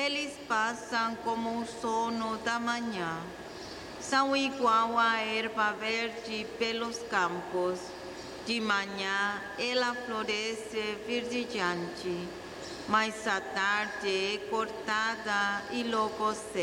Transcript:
eles passam como o sono da manhã. São igual a erva verde pelos campos. De manhã ela floresce verdejante, mas à tarde é cortada e logo seca.